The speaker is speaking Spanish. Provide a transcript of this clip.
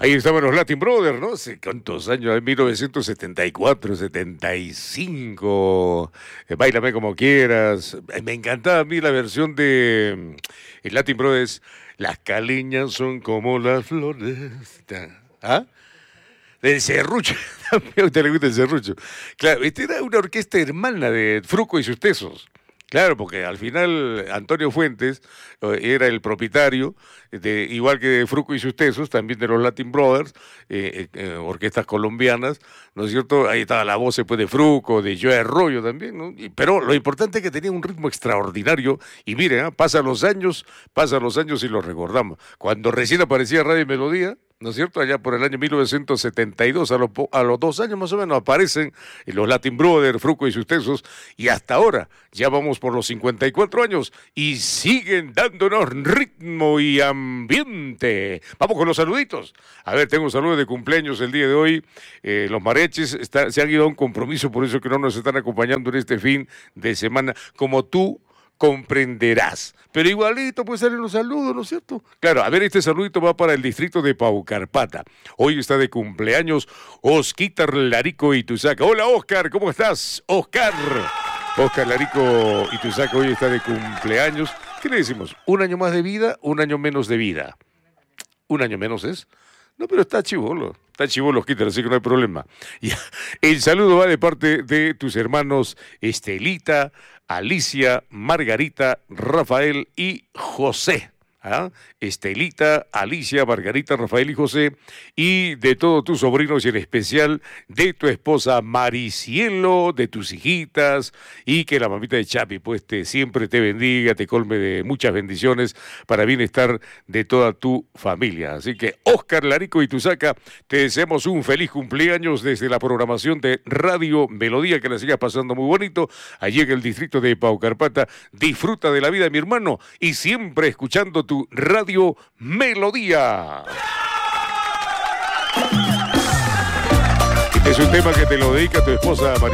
Ahí estaban los Latin Brothers, ¿no? Hace cuántos años, en 1974, 75. Báilame como quieras. Me encantaba a mí la versión de el Latin Brothers. Las caleñas son como las flores. ¿Ah? Del Serrucho. ¿A usted le gusta el Serrucho? Claro, esta era una orquesta hermana de Fruco y sus Tesos. Claro, porque al final Antonio Fuentes era el propietario, igual que de Fruco y sus Tesos, también de los Latin Brothers, orquestas colombianas, ¿no es cierto? Ahí estaba la voz después de Fruco, de Joe Arroyo también, ¿no? Pero lo importante es que tenía un ritmo extraordinario, y miren, pasan los años y los recordamos. Cuando recién aparecía Radio Melodía, ¿no es cierto? Allá por el año 1972, a los 2 años más o menos, aparecen los Latin Brothers, Fruco y sus Tesos, y hasta ahora ya vamos por los 54 años y siguen dándonos ritmo y ambiente. Vamos con los saluditos. A ver, tengo saludos de cumpleaños el día de hoy. Los mariachis se han ido a un compromiso, por eso que no nos están acompañando en este fin de semana, como tú comprenderás. Pero igualito puede salir los saludos, ¿no es cierto? Claro, a ver, este saludito va para el distrito de Paucarpata. Hoy está de cumpleaños Osquitar Larico Ituzaca. Hola, Oscar, ¿cómo estás? Oscar Larico Ituzaca hoy está de cumpleaños. ¿Qué le decimos? ¿Un año más de vida, un año menos de vida? ¿Un año menos es? No, pero está chivolo, Osquitar, así que no hay problema. Ya. El saludo va de parte de tus hermanos Estelita, Alicia, Margarita, Rafael y José. ¿Ah? Estelita, Alicia, Margarita, Rafael y José, y de todos tus sobrinos y en especial de tu esposa Maricielo, de tus hijitas, y que la mamita de Chapi pues siempre te bendiga, te colme de muchas bendiciones para bienestar de toda tu familia. Así que Oscar Larico Ituzaca, te deseamos un feliz cumpleaños desde la programación de Radio Melodía, que la sigas pasando muy bonito allí en el distrito de Paucarpata. Disfruta de la vida, mi hermano, y siempre escuchando tu Radio Melodía. Este es un tema que te lo dedica tu esposa María.